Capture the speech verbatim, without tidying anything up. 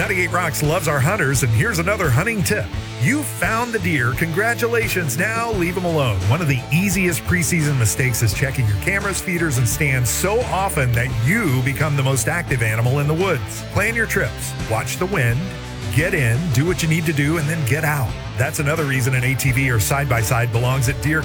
ninety-eight Rocks loves our hunters, and here's another hunting tip. You found the deer. Congratulations. Now leave them alone. One of the easiest preseason mistakes is checking your cameras, feeders, and stands so often that you become the most active animal in the woods. Plan your trips. Watch the wind. Get in, do what you need to do, and then get out. That's another reason an A T V or side-by-side belongs at deer